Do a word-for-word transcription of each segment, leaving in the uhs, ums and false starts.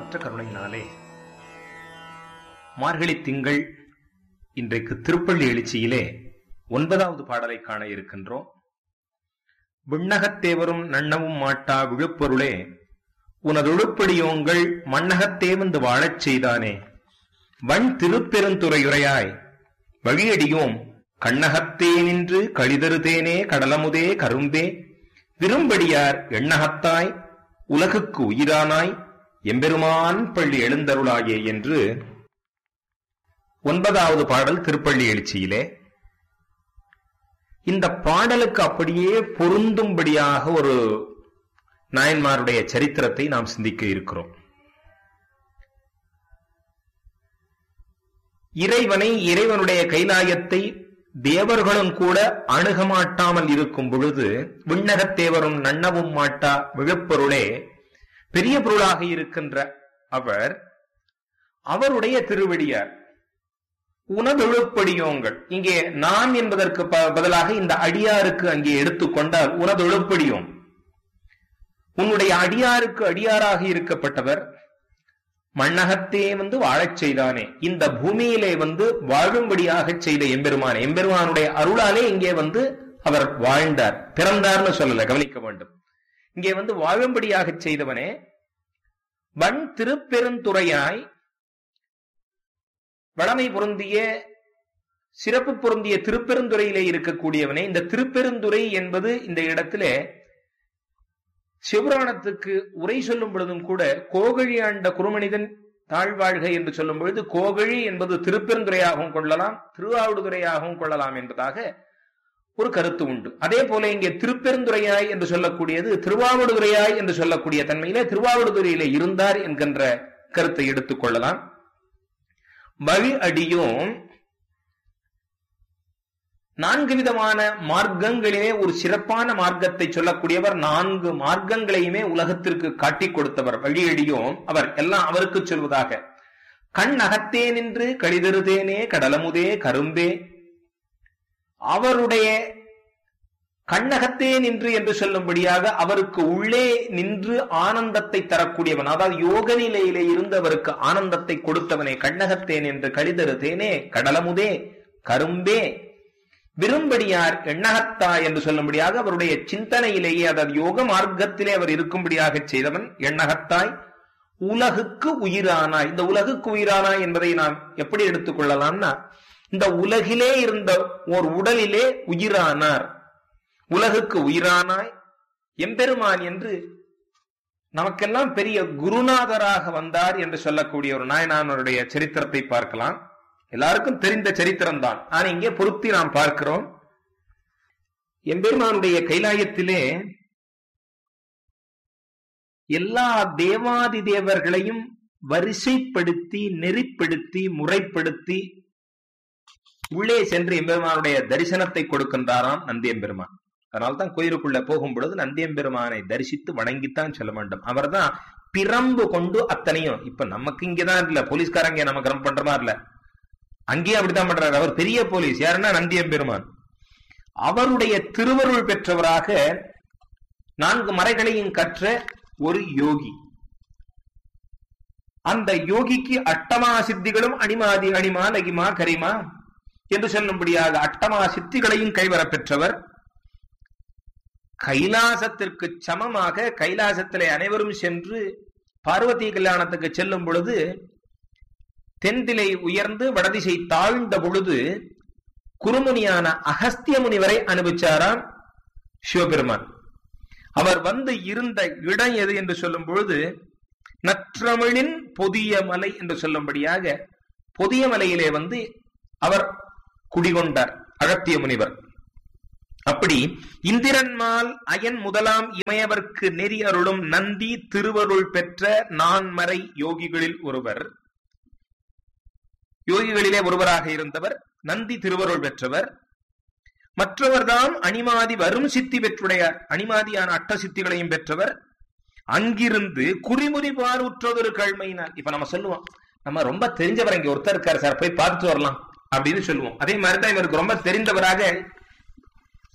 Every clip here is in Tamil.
அளவற்ற கருணையினாலே மார்கழி திங்கள் இன்றைக்கு திருப்பள்ளி எழுச்சியிலே ஒன்பதாவது பாடலை காண இருக்கின்றோம். விண்ணகத்தேவரும் நன்னவும் மாட்டா விழுப்பொருளே உனதொழுப்படியோங்கள் மண்ணகத்தே வந்து வாழச் செய்தானே வன் திருப்பெருந்துறையுரையாய் வழியடியோம் கண்ணகத்தே நின்று கழிதருதேனே கடலமுதே கரும்பே விரும்படியார் எண்ணகத்தாய் உலகுக்கு உயிரானாய் எம்பெருமான் பள்ளி எழுந்தருளாயே என்று ஒன்பதாவது பாடல் திருப்பள்ளி எழுச்சியிலே. இந்த பாடலுக்கு அப்படியே பொருந்தும்படியாக ஒரு நாயன்மாருடைய சரித்திரத்தை நாம் சிந்திக்க இருக்கிறோம். இறைவனை இறைவனுடைய கைலாயத்தை தேவர்களும் கூட அணுக மாட்டாமல் இருக்கும் பொழுது விண்ணகத்தேவரும் நன்னவும் மாட்டா விழுப்பொருளே பெரிய பொருளாக இருக்கின்ற அவர் அவருடைய திருவடியார் உனதொழுப்படியோங்கள். இங்கே நான் என்பதற்கு பதிலாக இந்த அடியாருக்கு அங்கே எடுத்துக்கொண்டால் உனதொழுப்படியோம், உன்னுடைய அடியாருக்கு அடியாராக இருக்கப்பட்டவர் மண்ணகத்தே வந்து வாழச் செய்தானே, இந்த பூமியிலே வந்து வாழும்படியாக செய்த எம்பெருமானே, எம்பெருமானுடைய அருளாலே இங்கே வந்து அவர் வாழ்ந்தார், பிறந்தார்னு சொல்லல, கவனிக்க வேண்டும். இங்கே வந்து வாழும்படியாக செய்தவனே வன் திருப்பெருந்துறையாய் வளமை பொருந்திய சிறப்பு பொருந்திய திருப்பெருந்துறையிலே இருக்கக்கூடியவனே. இந்த திருப்பெருந்துறை என்பது இந்த இடத்திலே சிவபுராணத்துக்கு உரை சொல்லும் பொழுதும் கூட கோகழி ஆண்ட குருமனிதன் தாழ்வாழ்க என்று சொல்லும் பொழுது கோகழி என்பது திருப்பெருந்துறையாகவும் கொள்ளலாம், திருவாவடுதுறையாகவும் கொள்ளலாம் என்பதாக ஒரு கருத்து உண்டு. அதே போல இங்கே திருப்பெருந்துறையாய் என்று சொல்லக்கூடியது திருவாவடுதுறையாய் என்று சொல்லக்கூடிய தன்மையிலே திருவாவடுதுறையிலே இருந்தார் என்கின்ற கருத்தை எடுத்துக் கொள்ளலாம். வழி அடியும் நான்கு விதமான மார்க்கங்களிலே ஒரு சிறப்பான மார்க்கத்தை சொல்லக்கூடியவர், நான்கு மார்க்கங்களையுமே உலகத்திற்கு காட்டிக் கொடுத்தவர். வழியடியும் அவர் எல்லாம் அவருக்கு சொல்வதாக கண் அகத்தே நின்று கழிதருதேனே கடலமுதே கரும்பே, அவருடைய கண்ணகத்தே நின்று என்று சொல்லும்படியாக அவருக்கு உள்ளே நின்று ஆனந்தத்தை தரக்கூடியவன், அதாவது யோக நிலையிலே இருந்து அவருக்கு ஆனந்தத்தை கொடுத்தவனே. கண்ணகத்தேன் என்று கழிதருதேனே கடலமுதே கரும்பே விரும்படியார் எண்ணகத்தாய் என்று சொல்லும்படியாக அவருடைய சிந்தனையிலேயே, அதாவது யோக மார்க்கத்திலே அவர் இருக்கும்படியாக செய்தவன் எண்ணகத்தாய் உலகுக்கு உயிரானாய். இந்த உலகுக்கு உயிரானாய் என்பதை நாம் எப்படி எடுத்துக் கொள்ளலாம்னா, இந்த உலகிலே இருந்த ஓர் உடலிலே உயிரானார், உலகுக்கு உயிரானாய் எம்பெருமான் என்று நமக்கெல்லாம் பெரிய குருநாதராக வந்தார் என்று சொல்லக்கூடிய ஒரு நாயனானுடைய சரித்திரத்தை பார்க்கலாம். எல்லாருக்கும் தெரிந்த சரித்திரம் தான், ஆனா இங்கே பொருத்தி நாம் பார்க்கிறோம். எம்பெருமானுடைய கைலாயத்திலே எல்லா தேவாதி தேவர்களையும் வரிசைப்படுத்தி நெறிப்படுத்தி முறைப்படுத்தி உள்ளே சென்று எம்பெருமானுடைய தரிசனத்தை கொடுக்கின்றாராம் நந்தி எம்பெருமான். அதனால்தான் கோயிலுக்குள்ள போகும் பொழுது நந்தி எம்பெருமானை தரிசித்து வணங்கித்தான் சொல்ல வேண்டும். அவர் தான் பிரம்பு கொண்டு அத்தனையும். இப்ப நமக்கு இங்கதான் இல்ல, போலீஸ்காரங்க நமக்கு ரம் பண்ற மாதிரி இல்ல, அங்கேயும் அப்படித்தான் பண்றாரு. அவர் பெரிய போலீஸ், யாருன்னா நந்தி எம்பெருமான். அவருடைய திருவருள் பெற்றவராக நான்கு மறைகளையும் கற்ற ஒரு யோகி. அந்த யோகிக்கு அட்டமா சித்திகளும் அணிமாதி அணிமா நகிமா கரிமா என்று சொல்லும்படியாக அட்டமா சித்திகளையும் கைவர பெற்றவர். கைலாசத்திற்கு சமமாக கைலாசத்திலே அனைவரும் சென்று பார்வதி கல்யாணத்துக்கு செல்லும் பொழுது தென்திலை உயர்ந்து வடதிசை தாழ்ந்த பொழுது குருமுனியான அகஸ்திய முனிவரை அனுபவிச்சாராம் சிவபெருமான். அவர் வந்து இருந்த இடம் எது என்று சொல்லும் பொழுது நற்றமிழின் பொதிய மலை என்று சொல்லும்படியாக பொதிய மலையிலே வந்து அவர் குடிகொண்டார் அகஸ்திய முனிவர். அப்படி இந்திரன்மால் அயன் முதலாம் இமையவர்க்கு நெறி அருளும் நந்தி திருவருள் பெற்ற நான்மறை யோகிகளில் ஒருவர், யோகிகளிலே ஒருவராக இருந்தவர் நந்தி திருவருள் பெற்றவர். மற்றவர்தான் அணிமாதி வரும் சித்தி பெற்றுடையார், அணிமாதியான அட்ட சித்திகளையும் பெற்றவர். அங்கிருந்து குறிமுறி பார் உற்றதொரு கழ்மையினார். இப்ப நம்ம சொல்லுவோம், நம்ம ரொம்ப தெரிஞ்சவர் இங்க ஒருத்தர் இருக்காரு சார், போய் பார்த்துட்டு வரலாம் அப்படின்னு சொல்லுவோம். அதே மாதிரிதான் இவருக்கு ரொம்ப தெரிந்தவராக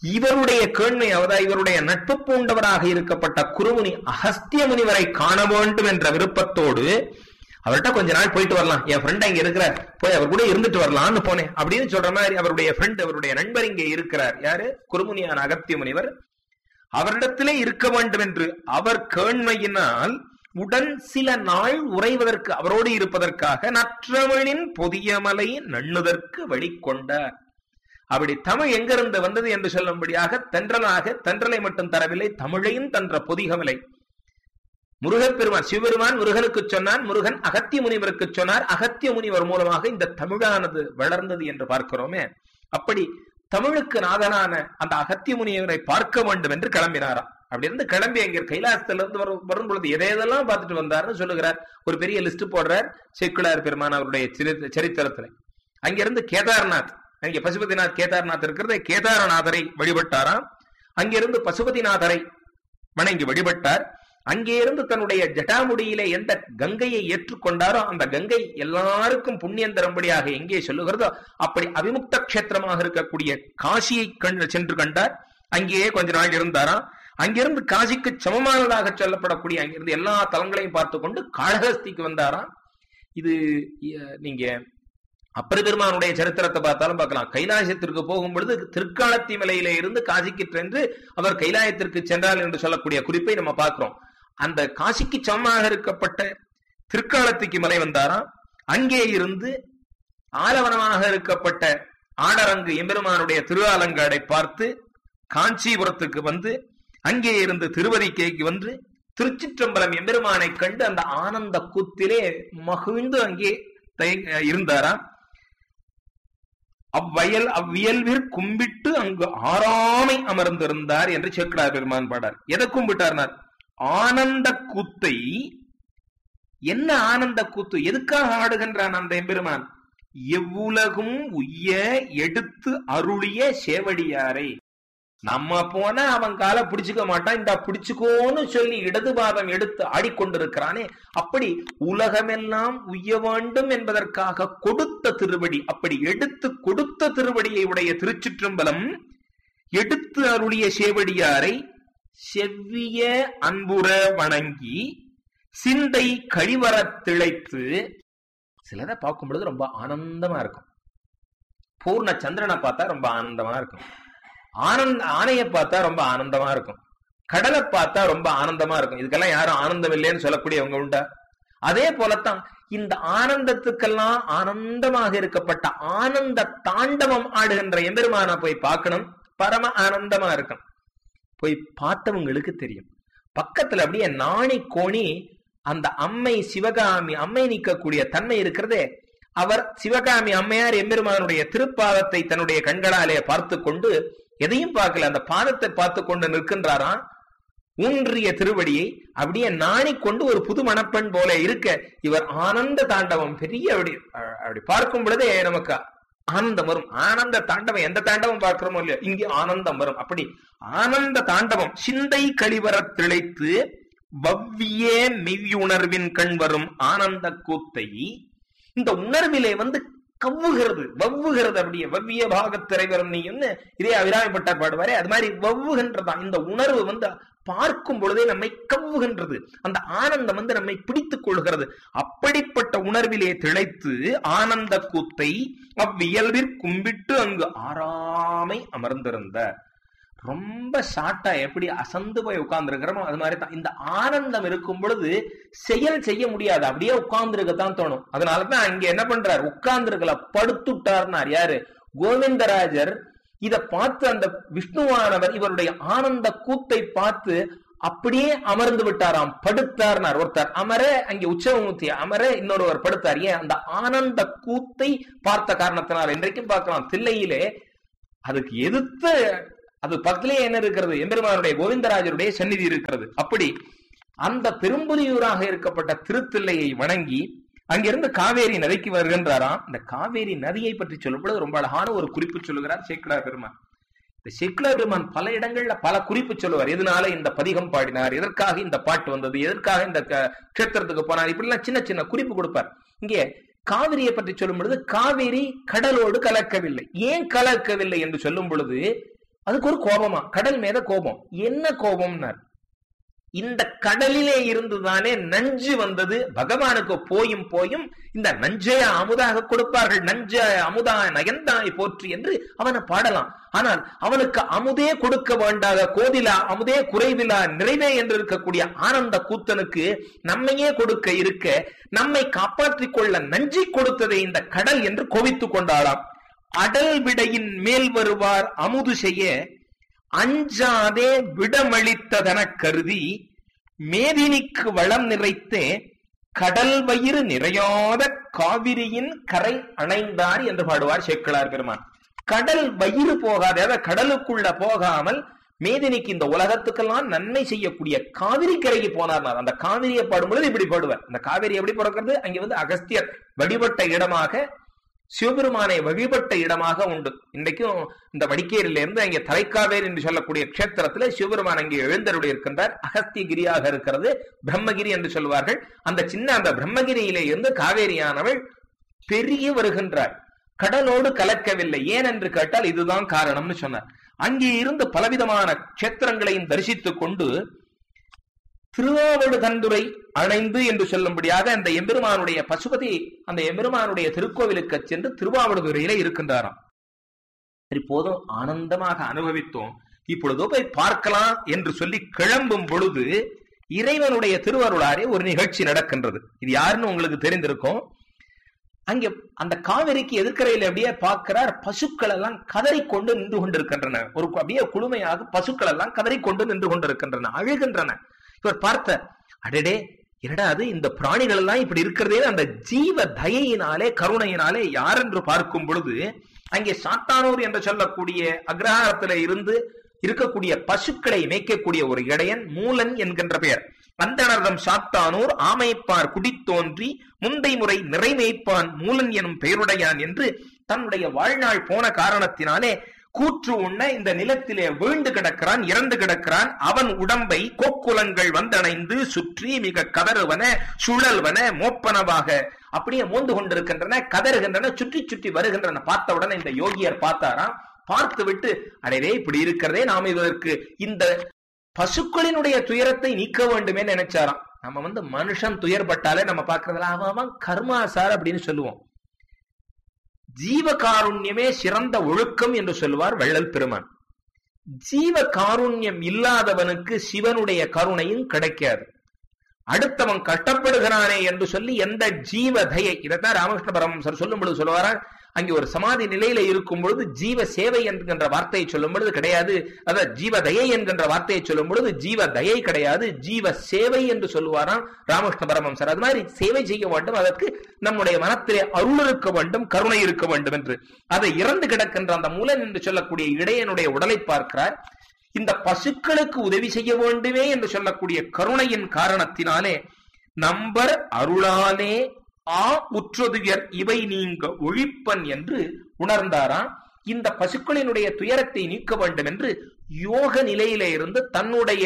இவருடைய கேண்மை, அதாவது இவருடைய நட்பு பூண்டவராக இருக்கப்பட்ட குருமுனி அகஸ்திய முனிவரை காண வேண்டும் என்ற விருப்பத்தோடு அவர்கிட்ட கொஞ்ச நாள் போயிட்டு வரலாம், என் ஃப்ரெண்ட் அங்க இருக்கிறார், போய் அவர் கூட இருந்துட்டு வரலாம்னு போனேன் அப்படின்னு சொல்ற மாதிரி அவருடைய ஃப்ரெண்ட், அவருடைய நண்பர் இங்கே இருக்கிறார். யாரு? குருமுனியான அகஸ்திய முனிவர். அவரிடத்திலே இருக்க வேண்டும் என்று அவர் கேண்மையினால் உடன் சில நாள் உறைவதற்கு, அவரோடு இருப்பதற்காக நற்றமிழின் பொதியமலை நண்ணுதற்கு வழிகொண்டார். அப்படி தமிழ் எங்கிருந்து வந்தது என்று சொல்லும்படியாக தென்றலாக, தென்றலை மட்டும் தரவில்லை, தமிழையும் தன்ற பொதிகமலை. முருகப்பெருமான், சிவபெருமான் முருகனுக்கு சொன்னான், முருகன் அகத்திய முனிவருக்கு சொன்னார், அகத்திய முனிவர் மூலமாக இந்த தமிழானது வளர்ந்தது என்று பார்க்கிறோமே. அப்படி தமிழுக்கு நாதனான அந்த அகத்திய முனிவரை பார்க்க வேண்டும் என்று கிளம்பினாராம். அப்படி இருந்து கிளம்பி அங்கே கைலாசத்திலிருந்து வரும் வரும் பொழுது எதையெல்லாம் பார்த்துட்டு வந்தார்னு சொல்லுகிறார். ஒரு பெரிய லிஸ்ட் போடுறார் சேக்கிழார் பெருமான் அவருடைய சரித்திரத்துல. அங்கிருந்து கேதார்நாத், அங்கே பசுபதிநாத் கேதார்நாத் இருக்கிறது, கேதாரநாதரை வழிபட்டாராம். அங்கிருந்து பசுபதிநாதரை வணங்கி வழிபட்டார். அங்கே இருந்து தன்னுடைய ஜட்டாமுடியிலே எந்த கங்கையை ஏற்றுக்கொண்டாரோ அந்த கங்கை எல்லாருக்கும் புண்ணியம் தரும்படியாக எங்கே சொல்லுகிறதோ அப்படி அவிமுக்த கஷேத்திரமாக இருக்கக்கூடிய காசியை கண்டு சென்று கண்டார். அங்கேயே கொஞ்ச நாள் இருந்தாராம். அங்கிருந்து காசிக்கு சமமானதாக சொல்லப்படக்கூடிய அங்கிருந்து எல்லா தலங்களையும் பார்த்து கொண்டு காளஹஸ்திக்கு வந்தாராம். இது நீங்க அப்பர் பெருமானுடைய சரித்திரத்தை பார்த்தாலும் பார்க்கலாம். கைலாசத்திற்கு போகும் பொழுது திருக்காலத்தி மலையில இருந்து காசிக்கு சென்று அவர் கைலாயத்திற்கு சென்றார் என்று சொல்லக்கூடிய குறிப்பை நம்ம பார்க்கிறோம். அந்த காசிக்கு சமமாக இருக்கப்பட்ட திருக்காலத்திக்கு மலை வந்தாராம். அங்கே இருந்து ஆலவனமாக இருக்கப்பட்ட ஆடரங்கு எம்பெருமானுடைய திருஆலங்காடை பார்த்து காஞ்சிபுரத்துக்கு வந்து அங்கே இருந்து திருவதிக்கைக்கு வந்து திருச்சிற்றம்பலம் எம்பெருமானை கண்டு அந்த ஆனந்த கூத்திலே மகிழ்ந்து அங்கே இருந்தாராம். அவ்வயல் அவ்வியல்விற் கும்பிட்டு அங்கு ஆறாமை அமர்ந்திருந்தார் என்று சேக்கிழார் பெருமான் பாடார். எதை கும்பிட்டார்னார்? ஆனந்த கூத்தை. என்ன ஆனந்த கூத்து? எதுக்காக ஆடுகின்றான் அந்த எம்பெருமான்? எவ்வுலகும் உய்ய எடுத்து அருளிய சேவடியாரை. நம்ம போனா அவன் காலை பிடிச்சுக்க மாட்டான், இந்த பிடிச்சுக்கோன்னு சொல்லி இடது பாதம் எடுத்து ஆடிக்கொண்டிருக்கிறானே, அப்படி உலகமெல்லாம் உய்ய வேண்டும் என்பதற்காக கொடுத்த திருவடி, அப்படி எடுத்து கொடுத்த திருவடியை உடைய திருச்சிற்றம்பலம் எடுத்து அருளிய சேவடியாரை செவ்விய அன்புற வணங்கி சிந்தை கழிவற திளைத்து. சிலதை பார்க்கும் பொழுது ரொம்ப ஆனந்தமா இருக்கும். பூர்ண சந்திரனை பார்த்தா ரொம்ப ஆனந்தமா இருக்கும். ஆனந்த ஆணையை பார்த்தா ரொம்ப ஆனந்தமா இருக்கும். கடலை பார்த்தா ரொம்ப ஆனந்தமா இருக்கும். இதுக்கெல்லாம் யாரும் ஆனந்தம் இல்லைன்னு சொல்லக்கூடியவங்க உண்டா? அதே போலத்தான் இந்த ஆனந்தத்துக்கெல்லாம் ஆனந்தமாக இருக்கப்பட்ட ஆனந்த தாண்டவம் ஆடுகின்ற எம்பெருமான போய் பார்க்கணும். பரம ஆனந்தமா இருக்கும். போய் பார்த்தவங்களுக்கு தெரியும். பக்கத்துல அப்படியே நாணி கோணி அந்த அம்மை சிவகாமி அம்மை நீக்கக்கூடிய தன்மை இருக்கிறதே, அவர் சிவகாமி அம்மையார் எம்பெருமானுடைய திருப்பாதத்தை தன்னுடைய கண்களாலே பார்த்து கொண்டு எதையும் பார்க்கல, அந்த பாதத்தை பார்த்து கொண்டு நிற்கின்றாராம். ஊன்றிய திருவடியை அப்படியே நாணிக்கொண்டு ஒரு புது மணப்பெண் போல இருக்க இவர் ஆனந்த தாண்டவம் பெரிய அப்படி அப்படி பார்க்கும் பொழுதே நமக்கு ஆனந்தம் வரும். ஆனந்த தாண்டவம் எந்த தாண்டவம் பார்க்கிறோமோ இல்லையோ இங்கே ஆனந்தம் வரும். அப்படி ஆனந்த தாண்டவம் சிந்தை கழிவற திளைத்து வவ்விய மெய்யுணர்வின் கண் வரும் ஆனந்த கூத்தை இந்த உணர்விலே வந்து கவ்வுகிறது, வவ்வுகிறது. அப்படியே வவ்விய பாகத்திரைவரும் நீ வந்து இதே அபிராமிப்பட்டார் பாடுவாரே, அது மாதிரி வவ்வுகின்றதான் இந்த உணர்வு வந்து பார்க்கும் பொழுதே நம்மை கவ்வுகின்றது. அந்த ஆனந்தம் வந்து நம்மை பிடித்துக் கொள்கிறது. அப்படிப்பட்ட உணர்விலே திளைத்து ஆனந்த கூத்தை அவ்வியல்விற் கும்பிட்டு அங்கு ஆறாமை அமர்ந்திருந்த. ரொம்ப ஷார்ட்டா எப்படி அசந்து போய் உட்கார்ந்து இருக்கிறோமோ அது மாதிரி தான் இந்த ஆனந்தம் இருக்கும் பொழுது செயல் செய்ய முடியாது, அப்படியே உட்கார்ந்து இருக்கத்தான் தோணும். அதனாலதான் அங்க என்ன பண்றார்? உட்கார்ந்து இருக்கல, படுத்துட்டார்னார். யாரு? கோவிந்தராஜர். இத பார்த்து அந்த விஷ்ணுவானவர் இவருடைய ஆனந்த கூத்தை பார்த்து அப்படியே அமர்ந்து விட்டாராம், படுத்தார்னார். ஒருத்தர் அமர, அங்கே உற்சவமூர்த்தி அமர, இன்னொருவர் படுத்தார். ஏன்? அந்த ஆனந்த கூத்தை பார்த்த காரணத்தினால். இன்றைக்கும் பார்க்கலாம் தில்லையிலே அதுக்கு எதிர்த்து அது பக்கத்திலே என்ன இருக்கிறது? எம்பெருமானுடைய கோவிந்தராஜருடைய சந்நிதி இருக்கிறது. அப்படி அந்த பெரும்புலியூராக இருக்கப்பட்ட திருத்தில்லையை வணங்கி அங்கிருந்து காவேரி நதிக்கு வருகின்றாராம். இந்த காவேரி நதியை பற்றி சொல்லப்படுது ரொம்ப அழகான ஒரு குறிப்பு சொல்லுகிறார் சேக்கிழார் பெருமான். இந்த சேக்கிழார் பெருமான் பல இடங்கள்ல பல குறிப்பு சொல்லுவார். எதனால இந்த பதிகம் பாடினார், எதற்காக இந்த பாட்டு வந்தது, எதற்காக இந்த கஷேத்திரத்துக்கு போனார், இப்படி எல்லாம் சின்ன சின்ன குறிப்பு கொடுப்பார். இங்கே காவிரியை பற்றி சொல்லும் பொழுது காவேரி கடலோடு கலக்கவில்லை. ஏன் கலக்கவில்லை என்று சொல்லும் பொழுது அதுக்கு ஒரு கோபமா, கடல் மேல கோபம். என்ன கோபம்னார், இந்த கடலிலே இருந்துதானே நஞ்சு வந்தது, பகவானுக்கு போயும் போயும் இந்த நஞ்சைய அமுதாக கொடுப்பார்கள், நஞ்ச அமுதா நயந்தாய் போற்றி என்று அவனை பாடலாம். ஆனால் அவனுக்கு அமுதே கொடுக்க வேண்டாத கோதிலா அமுதே குறைவிலா நிறைவே என்று இருக்கக்கூடிய ஆனந்த கூத்தனுக்கு நம்மையே கொடுக்க இருக்க நம்மை காப்பாற்றிக் கொள்ள நஞ்சை கொடுத்ததை இந்த கடல் என்று கோபித்துக் கொண்டாளாம். அடல் விடையின் மேல் வருவார் அமுது செய்ய அஞ்சாதே விடமளித்ததன கருதி மேதினிக்கு வளம் நிறைத்தே கடல் வயிறு நிறையாத காவிரியின் கரை அணைந்தார் என்று பாடுவார் சேக்கிழார் பெருமான். கடல் வயிறு போகாத, அதாவது கடலுக்குள்ள போகாமல் மேதினிக்கு இந்த உலகத்துக்கெல்லாம் நன்மை செய்யக்கூடிய காவிரி கரைக்கு போனார். அந்த காவிரியை பாடும்பொழுது இப்படி பாடுவார். அந்த காவிரி எப்படி பிறக்கிறது, அங்கே வந்து அகஸ்தியர் வழிபட்ட இடமாக, சிவபெருமானை வழிபட்ட இடமாக உண்டு. இன்றைக்கும் இந்த வடிக்கேரியில இருந்து அங்கே தலைக்காவேரி என்று சொல்லக்கூடிய கஷேத்திரத்துல சிவபெருமான் அங்கே எழுந்தருளி இருக்கின்றார். அகஸ்தியகிரியாக இருக்கிறது, பிரம்மகிரி என்று சொல்வார்கள். அந்த சின்ன அந்த பிரம்மகிரியிலே இருந்து காவேரியானவள் பெரிய வருகின்றாள், கடலோடு கலக்கவில்லை. ஏன் என்று கேட்டால் இதுதான் காரணம்னு சொன்னார். அங்கே இருந்து பலவிதமான கஷேத்திரங்களையும் தரிசித்துக் கொண்டு திருவாவடுதுறை அணைந்து என்று சொல்லும்படியாக அந்த எம்பெருமானுடைய பசுபதி அந்த எம்பெருமானுடைய திருக்கோவிலுக்கு சென்று திருவாவடுதுறையில இருக்கின்றாராம். சரி, போதும், ஆனந்தமாக அனுபவித்தோம், இப்பொழுதோ போய் பார்க்கலாம் என்று சொல்லி கிளம்பும் பொழுது இறைவனுடைய திருவருளாரே ஒரு நிகழ்ச்சி நடக்கின்றது. இது யாருன்னு உங்களுக்கு தெரிந்திருக்கும். அங்கே அந்த காவிரிக்கு எதிர்க்கரையில் அப்படியே பார்க்கிறார், பசுக்கள் எல்லாம் கதறிக்கொண்டு நின்று கொண்டிருக்கின்றன. ஒரு அப்படியே குழுமையாக பசுக்கள் எல்லாம் கதறிக்கொண்டு நின்று கொண்டிருக்கின்றன, அழுகின்றன. இவர் பார்த்த, அடடே என்னடா அது, இந்த பிராணிகள் எல்லாம் இப்படி இருக்கிறதே அந்த ஜீவ தயையினாலே கருணையினாலே யார் என்று பார்க்கும் பொழுது அங்கே சாத்தானூர் என்று சொல்லக்கூடிய அக்ரஹாரத்தில இருந்து இருக்கக்கூடிய பசுக்களை மேய்க்கக்கூடிய ஒரு இடையன் மூலன் என்கின்ற பெயர். அந்தனர்தம் சாத்தானூர் ஆமைப்பார் குடித்தோன்றி முந்தை முறை நிறைமேய்ப்பான் மூலன் எனும் பெயருடையான் என்று தன்னுடைய வாழ்நாள் போன காரணத்தினாலே கூற்று உண்ண இந்த நிலத்திலே வீழ்ந்து கிடக்கிறான், இறந்து கிடக்கிறான். அவன் உடம்பை கோக்குலங்கள் வந்தணைந்து சுற்றி மிக கதறுவன சுழல்வன மோப்பனவாக அப்படியே மோந்து கொண்டிருக்கின்றன, கதறுகின்றன, சுற்றி சுற்றி வருகின்றன. பார்த்தவுடனே இந்த யோகியர் பார்த்தாராம். பார்த்து விட்டு, அடைவே இப்படி இருக்கிறதே, நாம் இதற்கு இந்த பசுக்களினுடைய துயரத்தை நீக்க வேண்டுமே நினைச்சாராம். நம்ம வந்து மனுஷன் துயர்பட்டாலே நம்ம பார்க்கறதுல அவன் கர்மாசார் அப்படின்னு சொல்லுவோம். ஜீவ காருண்யமே சிறந்த ஒழுக்கம் என்று சொல்லுவார் வள்ளல் பெருமான். ஜீவ காருண்யம் இல்லாதவனுக்கு சிவனுடைய கருணையும் கிடைக்காது. அடுத்தவன் கஷ்டப்படுகிறானே என்று சொல்லி எந்த ஜீவதையை, இதைத்தான் ராமகிருஷ்ண பரமஹம்சர் சொல்லும் பொழுது சொல்லுவாரா, அங்கே ஒரு சமாதி நிலையில இருக்கும் பொழுது ஜீவ சேவை என்கின்ற வார்த்தையை சொல்லும் பொழுது கிடையாது, அதாவது ஜீவதயை என்கின்ற வார்த்தையை சொல்லும் பொழுது ஜீவதயை கிடையாது, ஜீவ சேவை என்று சொல்லுவாராம் ராமகிருஷ்ண பரமஹம்சர். அது மாதிரி சேவை செய்ய வேண்டும், அதற்கு நம்முடைய மனத்திலே அருள் இருக்க வேண்டும், கருணை இருக்க வேண்டும் என்று. அதை இறந்து கிடக்கின்ற அந்த மூலன் என்று சொல்லக்கூடிய இடையனுடைய உடலை பார்க்கிறார். இந்த பசுக்களுக்கு உதவி செய்ய வேண்டுமே என்று சொல்லக்கூடிய கருணையின் காரணத்தினாலே நம்பர் அருளாலே ஆ உற்றதுயர் இவை நீங்க ஒழிப்பன் என்று உணர்ந்தாராம். இந்த பசுக்களினுடைய துயரத்தை நீக்க வேண்டும் என்று யோக நிலையிலே இருந்து தன்னுடைய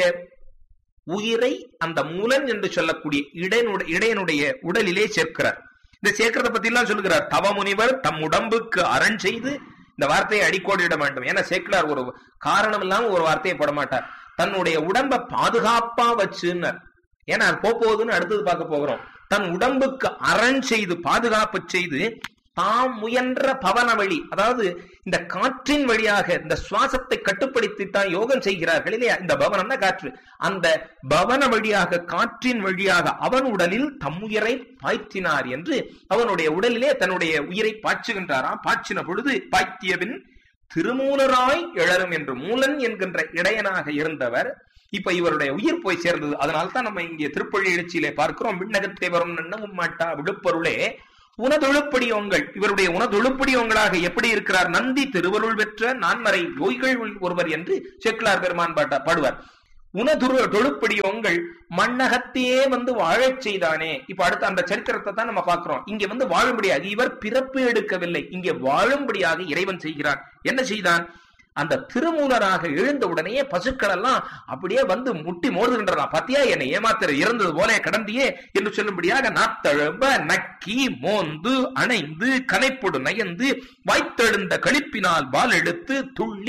உயிரை அந்த மூலன் என்று சொல்லக்கூடிய இடையனுடைய இடையனுடைய உடலிலே சேர்க்கிறார். இந்த சேர்க்கிறத பத்தி எல்லாம் சொல்லுகிறார். தவமுனிவர் தம் உடம்புக்கு அரண் செய்து, இந்த வார்த்தையை அடிக்கோடிட வேண்டும். ஏன்னா சேக்கிழார் ஒரு காரணம் இல்லாம ஒரு வார்த்தையை போட மாட்டார். தன்னுடைய உடம்பை பாதுகாப்பா வச்சுன்னு, ஏன்னா அது போகுதுன்னு அடுத்தது பார்க்க போகிறோம். தன் உடம்புக்கு அரண் செய்து பாதுகாப்பு செய்து தாம் முயன்ற பவன வழி, அதாவது இந்த காற்றின் வழியாக இந்த சுவாசத்தை கட்டுப்படுத்தித்தான் யோகம் செய்கிறார்கள் இல்லையா. இந்த பவனம் தான் காற்று. அந்த பவன வழியாக காற்றின் வழியாக அவன் உடலில் தம்முயிரை பாய்ச்சினார் என்று அவனுடைய உடலிலே தன்னுடைய உயிரை பாய்ச்சுகின்றாராம். பாய்ச்சின பொழுது பாய்த்தியபின் திருமூலராய் எழரும் என்று மூலன் என்கின்ற இடையனாக இருந்தவர் இப்ப இவருடைய உயிர் போய் சேர்ந்தது. அதனால்தான் நம்ம இங்கே திருப்பள்ளி எழுச்சியிலே பார்க்கிறோம், விண்ணகத்தை வரும் நன்னமும் மாட்டா விழுப்பொருளே உனதொழுப்படியோங்கள். இவருடைய உனதொழுப்படியோங்களாக எப்படி இருக்கிறார்? நந்தி திருவருள் பெற்ற நான்மறை யோகிகள் ஒருவர் என்று சேக்கிழார் பெருமான் பாட்டா பாடுவார். உனதுரு தொழுப்படியோங்கள் மண்ணகத்தையே வந்து வாழச் செய்தானே. இப்ப அடுத்த அந்த சரித்திரத்தை தான் நம்ம பார்க்கிறோம். இங்க வந்து வாழும்படியாக இவர் பிறப்பு எடுக்கவில்லை, இங்கே வாழும்படியாக இறைவன் செய்கிறான். என்ன செய்தான்? அந்த திருமூலராக எழுந்த உடனே பசுக்கள் எல்லாம் அப்படியே வந்து முட்டி மோதுகின்றன. பத்தியா என்னை ஏமாத்திர இறந்தது போல கடந்தியே என்று சொல்லும்படியாக நாத்தழும்ப நக்கி மோந்து அணைந்து கனைப்பொடு நயந்து வாய்த்தெழுந்த களிப்பினால் பால் எடுத்து துள்ளி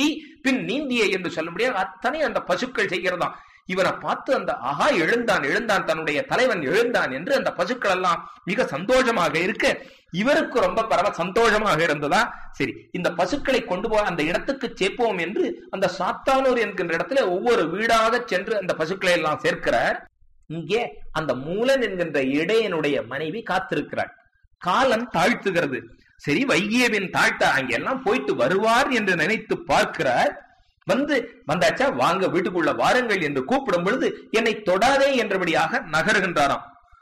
பின் நீந்திய என்று சொல்ல முடியாது. அத்தனை அந்த பசுக்கள் செய்கிறதாம். இவனை பார்த்து அந்த ஆஹா எழுந்தான் எழுந்தான் தன்னுடைய தலைவன் எழுந்தான் என்று அந்த பசுக்கள் எல்லாம் மிக சந்தோஷமாக இருக்க இவருக்கு ரொம்ப பரவ சந்தோஷமாக இருந்ததா. சரி, இந்த பசுக்களை கொண்டு போய் அந்த இடத்துக்கு சேர்ப்போம் என்று அந்த சாத்தானூர் என்கின்ற இடத்துல ஒவ்வொரு வீடாக சென்று அந்த பசுக்களை எல்லாம் சேர்க்கிறார். இங்கே அந்த மூலன் என்கின்ற இடையனுடைய மனைவி காத்திருக்கிறாள். காலம் தாழ்த்துகிறது. சரி, வைகியவின் தாழ்த்த அங்கெல்லாம் போயிட்டு வருவார் என்று நினைத்து பார்க்கிறார். வந்து வந்தாச்சா, வாங்க வீட்டுக்குள்ள வாருங்கள் என்று கூப்பிடும் பொழுது என்னை தொடாதே என்றபடியாக நகருகின்றாராம்.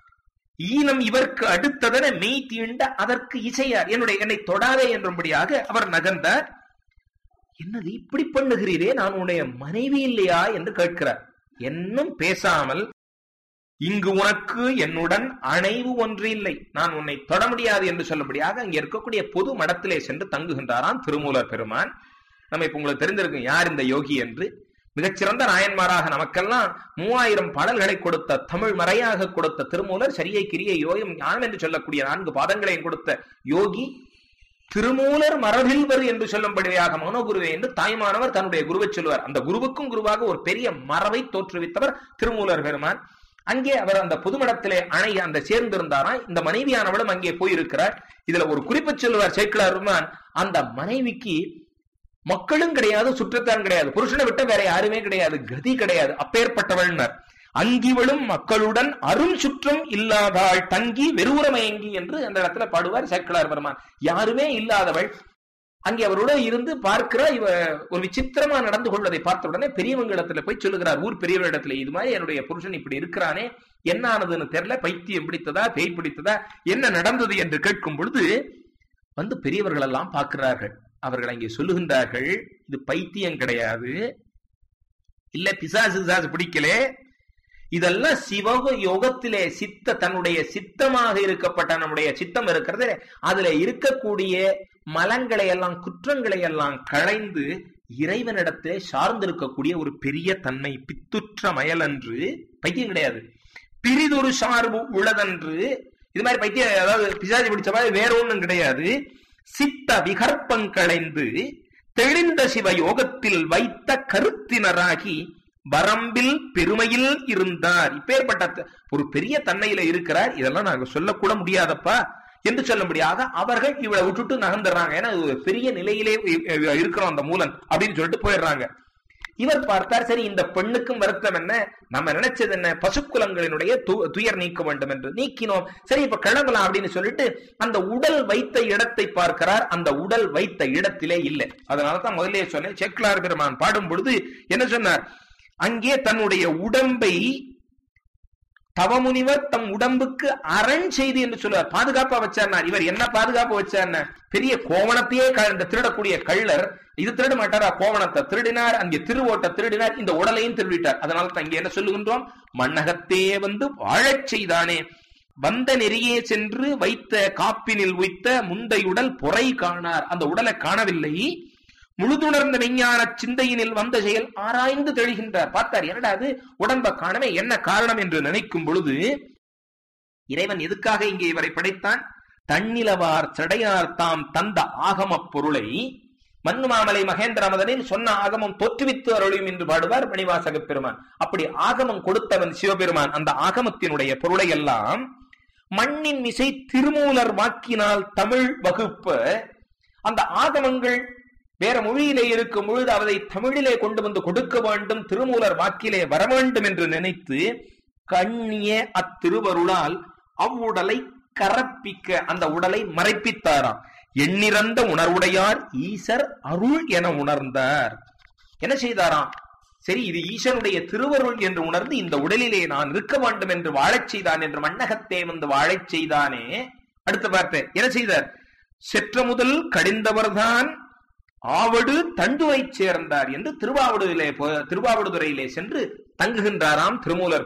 ஈனம் இவருக்கு அடுத்ததன மெய் தீண்ட அதற்கு இசையார். என்னுடைய என்னை தொடாதே என்றபடியாக அவர் நகர்ந்தார். என்னது இப்படி பண்ணுகிறீரே, நான் உன்னுடைய மனைவி இல்லையா என்று கேட்கிறார். இன்னும் பேசாமல், இங்கு உனக்கு என்னுடன் அணைவு ஒன்று இல்லை, நான் உன்னை தொட முடியாது என்று சொல்லும்படியாக அங்கே இருக்கக்கூடிய பொது மடத்திலே சென்று தங்குகின்றாராம் திருமூலர் பெருமான். நம்ம இப்ப உங்களுக்கு தெரிந்திருக்கும் யார் இந்த யோகி என்று. மிகச்சிறந்த நாயன்மாராக நமக்கெல்லாம் மூவாயிரம் பாடல்களை கொடுத்த, தமிழ் மறையாக கொடுத்த திருமூலர், சரியை கிரியை யோகம் ஞானம் என்று சொல்லக்கூடிய நான்கு பாதங்களையும் கொடுத்த யோகி திருமூலர் மரபில் வரு என்று சொல்லும்படியாக மனோகுருவே என்று தாய்மானவர் தன்னுடைய குருவை சொல்லுவார். அந்த குருவுக்கும் குருவாக ஒரு பெரிய மரபை தோற்றுவித்தவர் திருமூலர் பெருமான். அங்கே அவர் அந்த புதுமடத்திலே அணை அந்த சேர்ந்திருந்தாராம். இந்த மனைவியானவளும் அங்கே போயிருக்கிறார். இதுல ஒரு குறிப்பு சொல்லுவார் சேக்கிழார் பெருமான், அந்த மனைவிக்கு மக்களும் கிடையாது, சுற்றத்தான் கிடையாது, புருஷனை விட்ட வேற யாருமே கிடையாது, கதி கிடையாது, அப்பேற்பட்டவள்னர். அங்கிவளும் மக்களுடன் அரும் சுற்றம் இல்லாதாள் தங்கி வெறுவுரமயங்கி என்று அந்த இடத்துல பாடுவார் சேக்கிழார் பெருமான். யாருமே இல்லாதவள் அங்கே அவரோட இருந்து பார்க்கிறா. இவ ஒரு விசித்திரமா நடந்து கொள்வதை பார்த்த உடனே பெரியவங்களிடத்துல போய் சொல்லுகிறார், ஊர் பெரியவரிடத்துல, இது மாதிரி என்னுடைய புருஷன் இப்படி இருக்கிறானே, என்ன ஆனதுன்னு தெரியல, பைத்தியம் பிடித்ததா பேய் பிடித்ததா என்ன நடந்தது என்று கேட்கும் பொழுது வந்து பெரியவர்கள் எல்லாம் பார்க்கிறார்கள். அவர்கள் அங்கே சொல்லுகின்றார்கள், இது பைத்தியம் கிடையாது, இல்ல பிசாசு பிசாசு பிடிக்கலே, இதெல்லாம் சிவக யோகத்திலே சித்த தன்னுடைய சித்தமாக இருக்கப்பட்ட நம்முடைய சித்தம் இருக்கிறது, அதுல இருக்கக்கூடிய மலங்களை எல்லாம் குற்றங்களை எல்லாம் களைந்து இறைவனிடத்திலே சார்ந்திருக்கக்கூடிய ஒரு பெரிய தன்மை, பித்துற்ற மயலன்று, பைத்தியம் கிடையாது, பிரிதொரு சார்பு உளதன்று. இது மாதிரி பைத்தியம் அதாவது பிசாசு பிடிச்ச மாதிரி வேற ஒண்ணும் கிடையாது. சித்த விகற்பங்களைந்து தெளிந்த சிவ யோகத்தில் வைத்த கருத்தினராகி வரம்பில் பெருமையில் இருந்தார். இப்பேற்பட்ட ஒரு பெரிய தன்மையில இருக்கிறார். இதெல்லாம் நாங்க சொல்லக்கூட முடியாதப்பா என்று சொல்லும்படியாக அவர்கள் இவளை விட்டுட்டு நகர்ந்துடுறாங்க. ஏன்னா பெரிய நிலையிலே இருக்கிறோம் அந்த மூலன் அப்படின்னு சொல்லிட்டு போயிடுறாங்க. இவர் பார்த்தார், சரி இந்த பெண்ணுக்கும் வருத்தம் என்ன, நம்ம நினைச்சது என்ன, பசுக்குலங்களினுடைய துயர் நீக்க வேண்டும் என்று நீக்கினோம், சரி இப்ப கிளம்பலாம் அப்படின்னு சொல்லிட்டு அந்த உடல் வைத்த இடத்தை பார்க்கிறார். அந்த உடல் வைத்த இடத்திலே இல்லை. அதனாலதான் முதலே சொன்னேன், சேக்கிழார் பெருமான் பாடும் பொழுது என்ன சொன்னார், அங்கே தன்னுடைய உடம்பை தவமுனிவர் தம் உடம்புக்கு அரண் செய்து என்று சொல்லுவார், பாதுகாப்பா வச்சார். இவர் என்ன பாதுகாப்பு வச்சார், பெரிய கோவணத்தையே இந்த திருடக்கூடிய கள்ளர் இது திருட மாட்டாரா, கோவணத்தை திருடினார், அங்கே திருவோட்ட திருடினார், இந்த உடலையும் திருடிட்டார். அதனால தான் இங்க என்ன சொல்லுகின்றோம், மண்ணகத்தே வந்து வாழச் செய்தானே, வந்த நெறியே சென்று வைத்த காப்பினில் உய்த்த முந்தையுடல் பொறை காணார். அந்த உடலை காணவில்லை, முழுதுணர்ந்த விஞ்ஞான சிந்தையினில் வந்த செயல் ஆராய்ந்து தெளிகின்றார். பார்த்தார், என்னடா அது உடம்ப காணவே, என்ன காரணம் என்று நினைக்கும் பொழுது இறைவன் எதுக்காக இங்கே இவரை படைத்தான், தன்னிலவார் சடையார் தாம் தந்த ஆகம பொருளை மன்னுமாமலை மகேந்திர மதனில் சொன்ன ஆகமம் தோற்றுவித்து அருளியும் என்று பாடுவார் மணிவாசக பெருமான். அப்படி ஆகமம் கொடுத்தவன் சிவபெருமான். அந்த ஆகமத்தினுடைய பொருளை எல்லாம் மண்ணின் மிசை திருமூலர் வாக்கினால் தமிழ் வகுப்ப, அந்த ஆகமங்கள் வேற மொழியிலே இருக்கும் பொழுது அதை தமிழிலே கொண்டு வந்து கொடுக்க வேண்டும், திருமூலர் வாக்கிலே வர வேண்டும் என்று நினைத்து கண்ணிய அத்திருவருளால் அவ்வுடலை கரப்பிக்க அந்த உடலை மறைப்பித்தாராம். எண்ணிறந்த உணர்வுடையார் ஈசர் அருள் என உணர்ந்தார். என்ன செய்தாராம், சரி இது ஈசனுடைய திருவருள் என்று உணர்ந்து இந்த உடலிலே நான் இருக்க வேண்டும் என்று வாழச் செய்தான் என்று மண்ணகத்தே வந்து வாழச் செய்தானே. அடுத்த வார்த்தை என்ன செய்தார், செற்ற முதல் கடிந்தவர்தான் ஆவடு தண்டுவை சேர்ந்தார் என்று திருவாவடுதிலே திருவாவடுதுறையிலே சென்று தங்குகின்றாராம் திருமூலர்.